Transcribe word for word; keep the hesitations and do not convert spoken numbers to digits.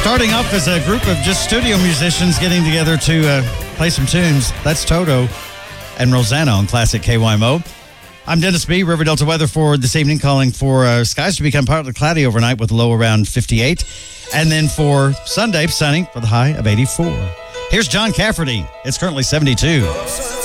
Starting off as a group of just studio musicians getting together to uh, play some tunes. That's Toto and Rosanna on Classic K Y M O. I'm Dennis B., River Delta weather for this evening, calling for uh, skies to become partly cloudy overnight with a low around fifty-eight. And then for Sunday, sunny with a high of eighty-four. Here's John Cafferty. It's currently seventy-two.